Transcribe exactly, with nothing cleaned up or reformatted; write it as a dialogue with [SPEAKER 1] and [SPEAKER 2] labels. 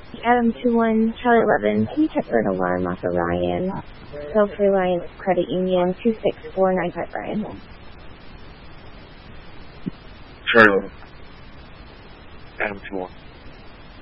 [SPEAKER 1] Adam two one, Charlie eleven, can you check for an alarm off of Ryan? Self Reliance Credit Union, two six four nine five Ryan.
[SPEAKER 2] Charlie eleven. Adam two one.